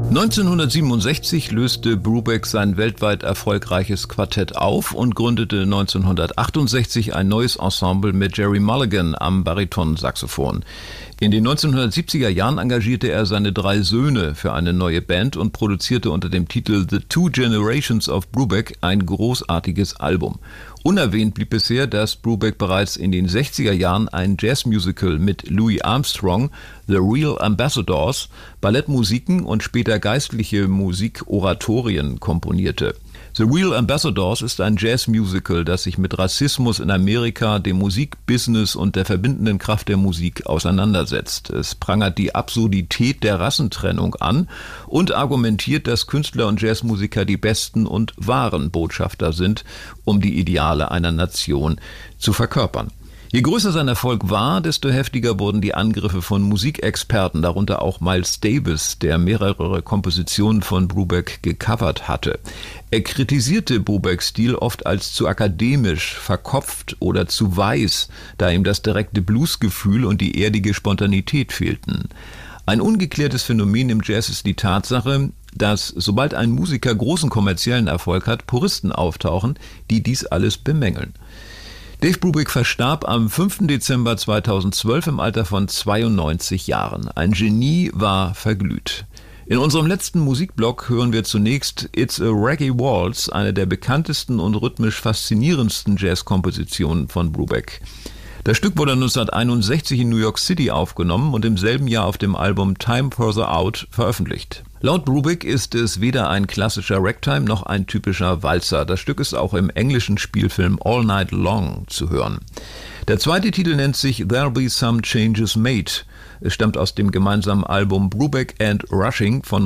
1967 löste Brubeck sein weltweit erfolgreiches Quartett auf und gründete 1968 ein neues Ensemble mit Gerry Mulligan am Baritonsaxophon. In den 1970er Jahren engagierte er seine 3 Söhne für eine neue Band und produzierte unter dem Titel The Two Generations of Brubeck ein großartiges Album. Unerwähnt blieb bisher, dass Brubeck bereits in den 60er Jahren ein Jazzmusical mit Louis Armstrong, The Real Ambassadors, Ballettmusiken und später geistliche Musikoratorien komponierte. The Real Ambassadors ist ein Jazzmusical, das sich mit Rassismus in Amerika, dem Musikbusiness und der verbindenden Kraft der Musik auseinandersetzt. Es prangert die Absurdität der Rassentrennung an und argumentiert, dass Künstler und Jazzmusiker die besten und wahren Botschafter sind, um die Ideale einer Nation zu verkörpern. Je größer sein Erfolg war, desto heftiger wurden die Angriffe von Musikexperten, darunter auch Miles Davis, der mehrere Kompositionen von Brubeck gecovert hatte. Er kritisierte Brubecks Stil oft als zu akademisch, verkopft oder zu weiß, da ihm das direkte Bluesgefühl und die erdige Spontanität fehlten. Ein ungeklärtes Phänomen im Jazz ist die Tatsache, dass, sobald ein Musiker großen kommerziellen Erfolg hat, Puristen auftauchen, die dies alles bemängeln. Dave Brubeck verstarb am 5. Dezember 2012 im Alter von 92 Jahren. Ein Genie war verglüht. In unserem letzten Musikblog hören wir zunächst It's a Reggae Waltz, eine der bekanntesten und rhythmisch faszinierendsten Jazzkompositionen von Brubeck. Das Stück wurde 1961 in New York City aufgenommen und im selben Jahr auf dem Album Time Further Out veröffentlicht. Laut Brubeck ist es weder ein klassischer Ragtime noch ein typischer Walzer. Das Stück ist auch im englischen Spielfilm All Night Long zu hören. Der zweite Titel nennt sich There'll Be Some Changes Made. Es stammt aus dem gemeinsamen Album Brubeck and Rushing von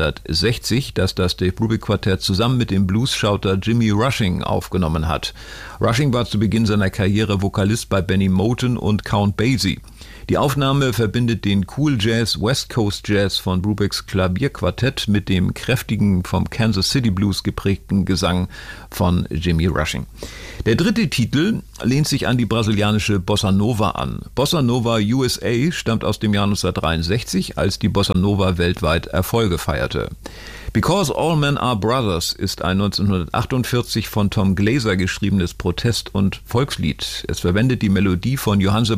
1960, das Dave Brubeck Quartett zusammen mit dem Blues-Schauter Jimmy Rushing aufgenommen hat. Rushing war zu Beginn seiner Karriere Vokalist bei Benny Moten und Count Basie. Die Aufnahme verbindet den Cool Jazz, West Coast Jazz von Brubecks Klavierquartett mit dem kräftigen, vom Kansas City Blues geprägten Gesang von Jimmy Rushing. Der dritte Titel lehnt sich an die brasilianische Bossa Nova an. Bossa Nova USA stammt aus dem Jahr 1963, als die Bossa Nova weltweit Erfolge feierte. Because All Men Are Brothers ist ein 1948 von Tom Glaser geschriebenes Protest- und Volkslied. Es verwendet die Melodie von Johann